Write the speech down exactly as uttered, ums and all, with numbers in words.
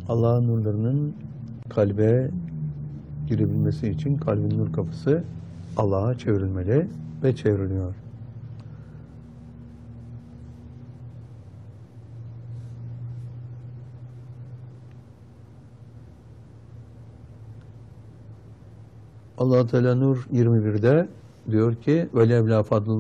Allah'ın nurlarının kalbe girebilmesi için kalbin nur kapısı Allah'a çevrilmeli ve çevriliyor. Allah Teala Nur yirmi birde diyor ki: "Ve levla fadlullah